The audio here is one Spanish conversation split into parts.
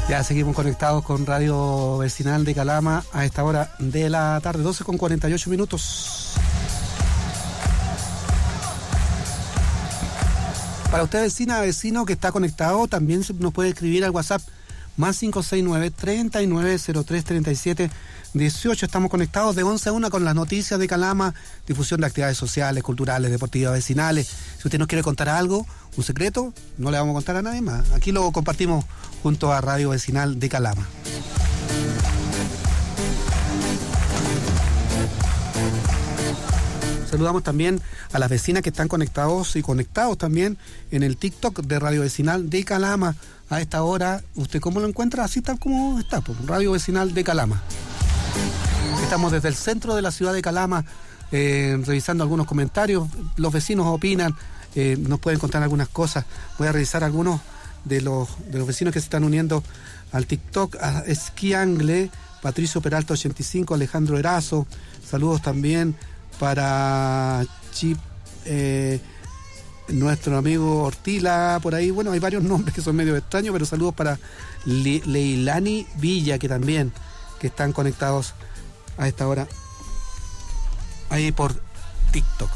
Ya seguimos conectados con Radio Vecinal de Calama a esta hora de la tarde, 12:48. Para usted, vecina, vecino que está conectado, también nos puede escribir al WhatsApp más 569-3903-3718. Estamos conectados de 11 a 1 con las noticias de Calama, difusión de actividades sociales, culturales, deportivas, vecinales. Si usted nos quiere contar algo, un secreto, no le vamos a contar a nadie más. Aquí lo compartimos junto a Radio Vecinal de Calama. Saludamos también a las vecinas que están conectados y conectados también en el TikTok de Radio Vecinal de Calama. A esta hora, ¿usted cómo lo encuentra? Así tal como está, pues, Radio Vecinal de Calama. Estamos desde el centro de la ciudad de Calama, revisando algunos comentarios. Los vecinos opinan, nos pueden contar algunas cosas. Voy a revisar algunos de los vecinos que se están uniendo al TikTok. A Esquiangle, Patricio Peralta 85, Alejandro Erazo. Saludos también para Chip, nuestro amigo Ortila, por ahí. Bueno, hay varios nombres que son medio extraños, pero saludos para Leilani Villa, que están conectados a esta hora ahí por TikTok.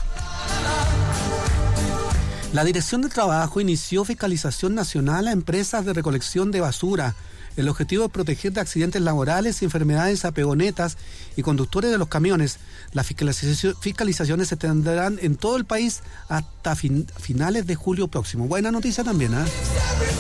La Dirección de Trabajo inició fiscalización nacional a empresas de recolección de basura. El objetivo es proteger de accidentes laborales y enfermedades a peonetas y conductores de los camiones. Las fiscalizaciones se tendrán en todo el país hasta finales de julio próximo. Buena noticia también, ¿eh?